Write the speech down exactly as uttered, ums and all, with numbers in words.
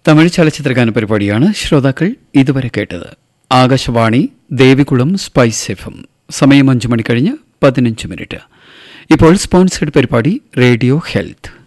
തമിഴ് ചലച്ചിത്രഗാന പരിപാടിയാണ് ശ്രോതാക്കൾ ഇതുവരെ കേട്ടത്. Akashvani Devikulam spice F M. സമയം അഞ്ചു മണി കഴിഞ്ഞ് പതിനഞ്ച് മിനിറ്റ്. ഇപ്പോൾ സ്പോൺസേഡ് പരിപാടി റേഡിയോ ഹെൽത്ത്.